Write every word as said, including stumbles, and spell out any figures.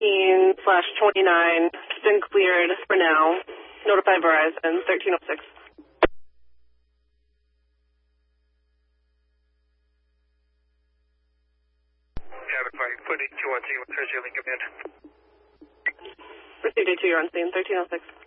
eighteen slash twenty-nine. It's been cleared for now. Notify Verizon, thirteen oh six. Footage two one two, Thursday Link command. Received A two, you're on scene, thirteen oh six.